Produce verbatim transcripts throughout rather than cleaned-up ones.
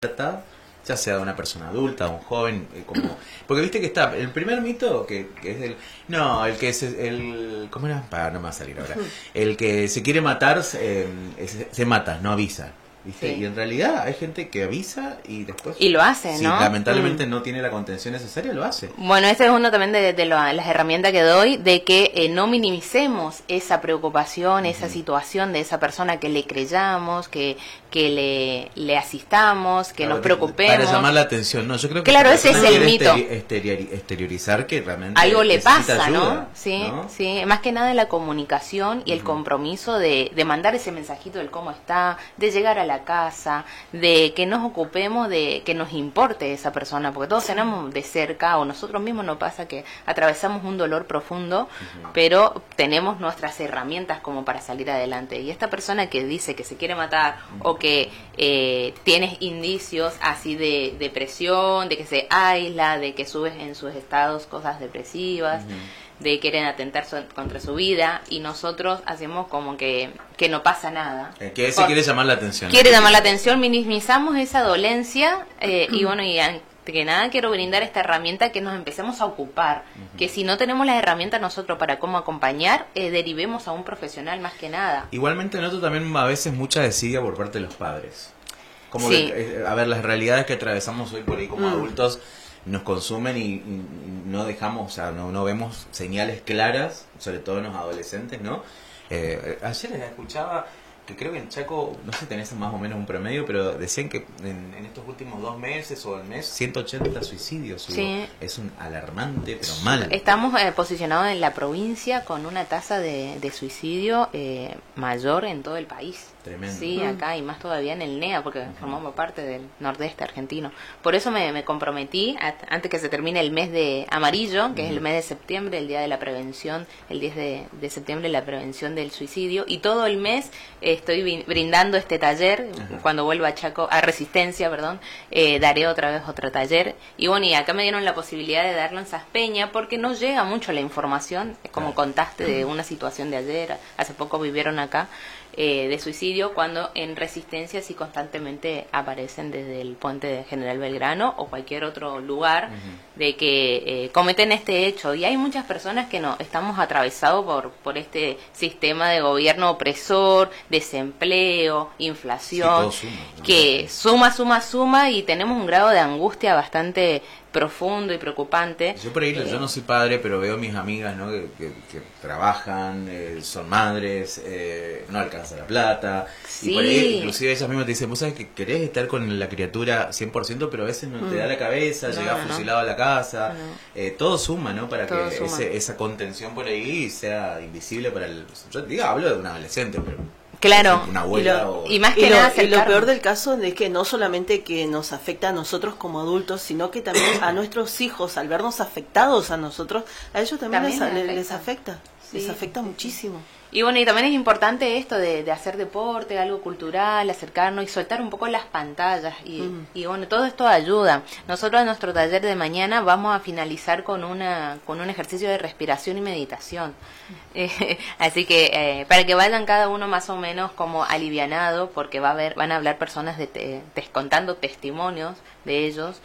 trata, ya sea de una persona adulta, un joven, eh, como porque viste que está el primer mito que, que es el no, el que es el ¿cómo era? Ah, no me va a salir ahora. El que se quiere matar eh, se, se mata, no avisa. ¿Viste? Sí. Y en realidad hay gente que avisa y después Y lo hace, si ¿no? lamentablemente Mm. no tiene la contención necesaria, lo hace. Bueno, ese es uno también de, de lo- las herramientas que doy, de que eh, no minimicemos esa preocupación, esa situación de esa persona, que le creyamos, que, que le, le asistamos, que Claro, nos preocupemos. Para llamar la atención, no, yo creo que Claro, esta ese es persona el quiere mito. exteri- exteriori- exteriorizar que realmente Algo le necesita pasa, ayuda, ¿no? Sí, ¿no? sí. Más que nada la comunicación y el Ujú. compromiso de, de mandar ese mensajito del cómo está, de llegar a la casa, de que nos ocupemos de que nos importe esa persona, porque todos tenemos de cerca, o nosotros mismos nos pasa que atravesamos un dolor profundo, Ujú. pero tenemos nuestras herramientas como para salir adelante. Y esta persona que dice que se quiere matar o que eh, tienes indicios así de depresión, de que se aísla, de que subes en sus estados cosas depresivas, Ujú. de quieren atentar su- contra su vida, y nosotros hacemos como que, que no pasa nada. Eh, que ese Por- quiere llamar la atención. quiere llamar la atención, minimizamos esa dolencia eh, y bueno, y antes que nada quiero brindar esta herramienta, que nos empecemos a ocupar, Ujú. que si no tenemos las herramientas nosotros para cómo acompañar, eh, derivemos a un profesional más que nada. Igualmente noto también a veces mucha desidia por parte de los padres. Como Sí. que, eh, a ver, las realidades que atravesamos hoy por ahí como Mm. adultos nos consumen y, y no dejamos, o sea, no, no vemos señales claras, sobre todo en los adolescentes, ¿no? Eh, ayer les escuchaba que creo que en Chaco, no sé si tenés más o menos un promedio, pero decían que en, en estos últimos dos meses o el mes, ciento ochenta suicidios hubo. Sí. Es un alarmante, pero mal. Estamos eh, posicionados en la provincia con una tasa de, de suicidio eh, mayor en todo el país. Tremendo. Sí, Mm. acá y más todavía en el N E A, porque formamos parte del nordeste argentino. Por eso me, me comprometí, a- antes que se termine el mes de amarillo, que es el mes de septiembre, el día de la prevención, el diez de, de septiembre, la prevención del suicidio, y todo el mes eh, estoy vi- brindando este taller. Ajá. Cuando vuelva a Chaco, a Resistencia, perdón, eh, daré otra vez otro taller. Y bueno, y acá me dieron la posibilidad de darlo en Saspeña, porque no llega mucho la información, como Claro. contaste de una situación de ayer, hace poco vivieron acá, eh, de suicidio, cuando en Resistencia sí constantemente aparecen desde el puente de General Belgrano o cualquier otro lugar Ujú. de que eh, cometen este hecho. Y hay muchas personas que no estamos atravesados por, por este sistema de gobierno opresor, desempleo, inflación, Sí, todo suma, ¿no? que suma, suma, suma, y tenemos un grado de angustia bastante profundo y preocupante. Yo por ahí, Eh, yo no soy padre, pero veo mis amigas, ¿no? que, que, que trabajan, eh, son madres, eh, no alcanza la plata. Sí. Y por ahí, inclusive ellas mismas te dicen, vos sabés que querés estar con la criatura cien por ciento, pero a veces no te da la cabeza, No, llegás no, no. fusilado a la casa. No. Eh, todo suma, ¿no? Para Todo que suma. ese, esa contención por ahí sea invisible para el... Yo digo, hablo de un adolescente, pero... Claro. Una abuela Y lo- o... Y más que Y lo, nada y lo acercarnos. peor del caso es que no solamente que nos afecta a nosotros como adultos, sino que también a nuestros hijos, al vernos afectados a nosotros, a ellos también, También les, les les afecta. afecta, Sí, les afecta sí, sí. muchísimo. Y bueno, y también es importante esto de, de hacer deporte, algo cultural, acercarnos y soltar un poco las pantallas. Y, Mm. y bueno, todo esto ayuda. Nosotros en nuestro taller de mañana vamos a finalizar con una con un ejercicio de respiración y meditación. Eh, así que eh, para que vayan cada uno más o menos como alivianado, porque va a haber, van a hablar personas de te- te- contando testimonios de ellos.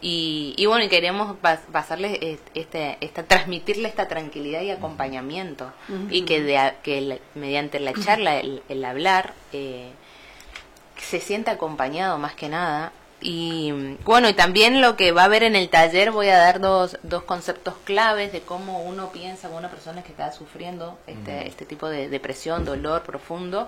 Y, y bueno, y queremos pas- pasarles eh, este, esta, transmitirle esta tranquilidad y acompañamiento. Ujú. Y que, de, a- que el- mediante la charla, el, el hablar, eh, se sienta acompañado más que nada. Y bueno, y también lo que va a haber en el taller, voy a dar dos, dos conceptos claves de cómo uno piensa con una persona que está sufriendo este, Ujú. este tipo de depresión, dolor profundo,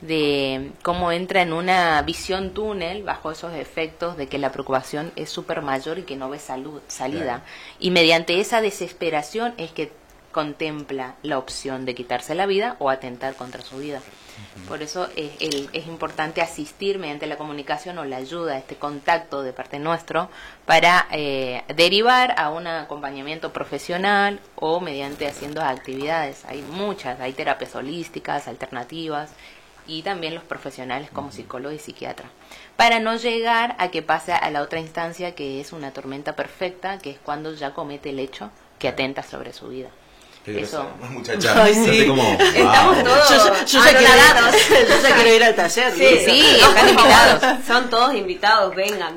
de cómo entra en una visión túnel bajo esos efectos de que la preocupación es súper mayor y que no ve salud, salida. Claro. Y mediante esa desesperación es que contempla la opción de quitarse la vida o atentar contra su vida. Por eso es, el- es importante asistir mediante la comunicación o la ayuda, este contacto de parte nuestro, para eh, derivar a un acompañamiento profesional o mediante haciendo actividades. Hay muchas, hay terapias holísticas, alternativas, y también los profesionales como psicólogos y psiquiatras, para no llegar a que pase a la otra instancia, que es una tormenta perfecta, que es cuando ya comete el hecho que atenta sobre su vida. Qué Eso. grosa, muchacha. Ay, sí. Fíjate como, Estamos wow. todos- Yo, ya- yo ya quiero anonadados. ir, yo ya quiero ir al taller. Sí, digo. Sí, están invitados. Son todos invitados, vengan.